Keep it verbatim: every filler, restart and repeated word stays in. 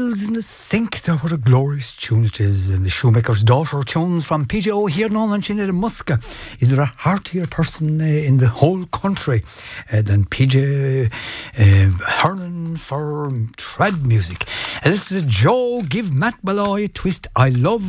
Wheels in the Sink. There, what a glorious tune it is. And the Shoemaker's Daughter tunes from P J O'Hearn and Sinead Muska. Is there a heartier person uh, in the whole country uh, than P J uh, Hernan for trad music? Uh, this is Joe, give Matt Malloy a twist. I love